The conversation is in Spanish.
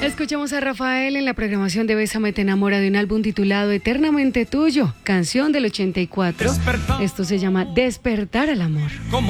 Escuchamos a Rafael en la programación de Bésame te enamora de un álbum titulado Eternamente Tuyo, canción del 84. Esto se llama Despertar al Amor.